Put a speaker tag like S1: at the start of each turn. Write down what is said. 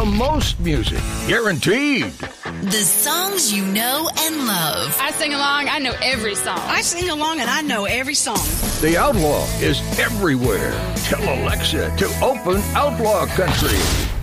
S1: the most music, guaranteed.
S2: The songs you know and love.
S3: I sing along, I know every song.
S4: I sing along and I know every song.
S1: The Outlaw is everywhere. Tell Alexa to open Outlaw Country.